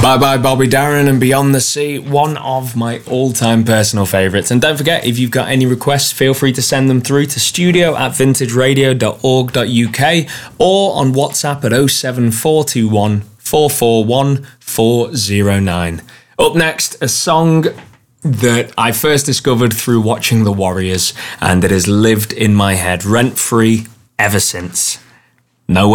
Bye Bye Bobby Darin and Beyond the Sea, one of my all-time personal favourites. And don't forget, if you've got any requests, feel free to send them through to studio@vintageradio.org.uk or on WhatsApp at 07421 441 409. Up next, a song that I first discovered through watching The Warriors, and it has lived in my head rent-free ever since. No